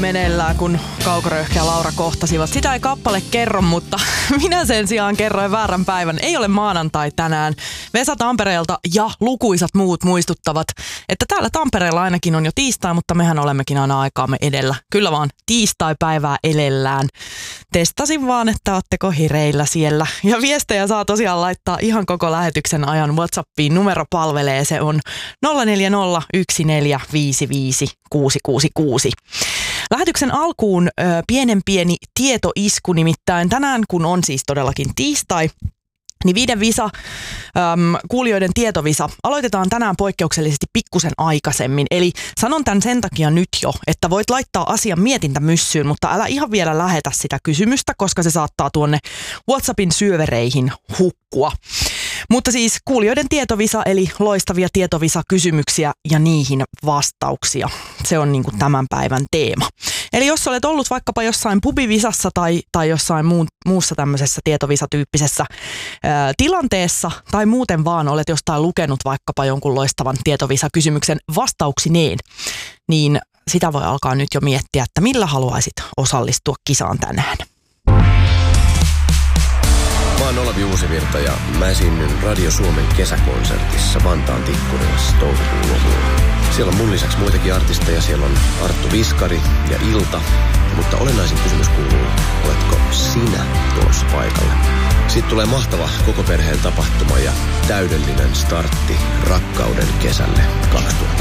meneillään, kun Kaukoröyhkä ja Laura kohtasivat. Sitä ei kappale kerro, mutta minä sen sijaan kerroin väärän päivän. Ei ole maanantai tänään. Vesa Tampereelta ja lukuisat muut muistuttavat, että täällä Tampereella ainakin on jo tiistai, mutta mehän olemmekin aina aikaamme edellä. Kyllä vaan tiistai-päivää elellään. Testasin vaan, että ootteko hereillä siellä. Ja viestejä saa tosiaan laittaa ihan koko lähetyksen ajan WhatsAppiin. Numero palvelee, se on 0401455666. Lähetyksen alkuun pieni tietoisku, nimittäin tänään, kun on siis todellakin tiistai, niin Viiden visa, kuulijoiden tietovisa, aloitetaan tänään poikkeuksellisesti pikkusen aikaisemmin. Eli sanon tämän sen takia nyt jo, että voit laittaa asian mietintämyssyyn, mutta älä ihan vielä lähetä sitä kysymystä, koska se saattaa tuonne WhatsAppin syövereihin hukkua. Mutta siis kuulijoiden tietovisa, eli loistavia tietovisa-kysymyksiä ja niihin vastauksia. Se on niin kuin tämän päivän teema. Eli jos olet ollut vaikkapa jossain pubivisassa tai jossain muussa tämmöisessä tietovisatyyppisessä tilanteessa tai muuten vaan olet jostain lukenut vaikkapa jonkun loistavan tietovisa-kysymyksen vastauksineen, niin sitä voi alkaa nyt jo miettiä, että millä haluaisit osallistua kisaan tänään. Mä oon Olavi Uusivirta ja mä esiinnyn Radio Suomen kesäkonsertissa Vantaan Tikkurilassa toukokuun lopulla. Siellä on mun lisäksi muitakin artisteja. Siellä on Arttu Viskari ja Ilta. Mutta olennaisin kysymys kuuluu, oletko sinä tulossa paikalle? Siitä tulee mahtava koko perheen tapahtuma ja täydellinen startti rakkauden kesälle 2000.